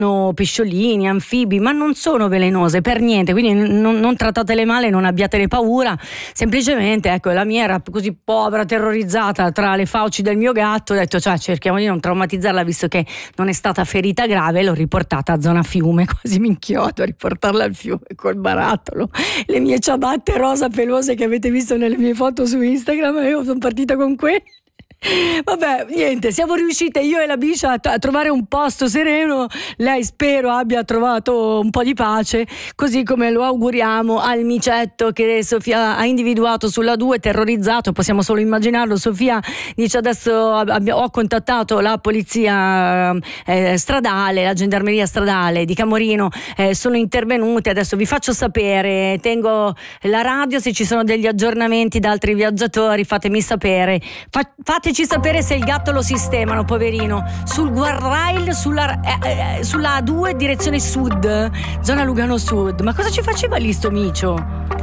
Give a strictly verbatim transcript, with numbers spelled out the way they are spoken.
pesciolini, anfibi, ma non sono velenose per niente, quindi non, non trattatele male, non abbiatene paura, semplicemente ecco, la mia era così povera, terrorizzata tra le fauci del mio gatto, ho detto cioè cerchiamo di non traumatizzarla visto che non è stata ferita grave, l'ho riportata a zona fiume, quasi mi inchiodo a riportarla al fiume col barattolo, le mie ciabatte rosa pelose che avete visto nelle mie foto su Instagram, io sono partita con quelle. Vabbè, niente, siamo riuscite io e la Biscia a, a trovare un posto sereno. Lei spero abbia trovato un po' di pace, così come lo auguriamo al micetto che Sofia ha individuato sulla due, terrorizzato, possiamo solo immaginarlo. Sofia dice adesso abbia, ho contattato la polizia eh, stradale, la gendarmeria stradale di Camorino, eh, sono intervenute, adesso vi faccio sapere, tengo la radio, se ci sono degli aggiornamenti da altri viaggiatori fatemi sapere. Fa, fate Fateci sapere se il gatto lo sistemano, poverino. Sul guardrail, sulla, eh, eh, sulla A due, direzione sud, zona Lugano Sud. Ma cosa ci faceva lì sto micio?